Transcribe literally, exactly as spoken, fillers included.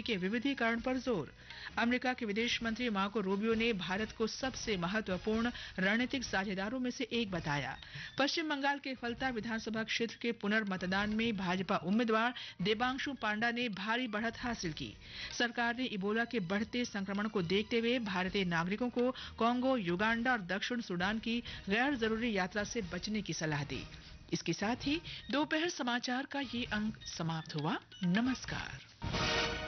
के विविधीकरण पर जोर। अमेरिका के विदेश मंत्री मार्को रूबियो ने भारत को सबसे महत्वपूर्ण रणनीतिक साझेदारों में से एक बताया। पश्चिम बंगाल के फलता विधानसभा क्षेत्र के पुनर्मतदान में भाजपा उम्मीदवार देबांशु पांडा ने भारी बढ़त हासिल की। सरकार ने इबोला के बढ़ते संक्रमण को देखते हुए भारतीय नागरिकों को कांगो, युगांडा और दक्षिण सूडान की गैर जरूरी यात्रा से बचने की सलाह दी। इसके साथ ही दोपहर समाचार का ये अंक समाप्त हुआ। नमस्कार।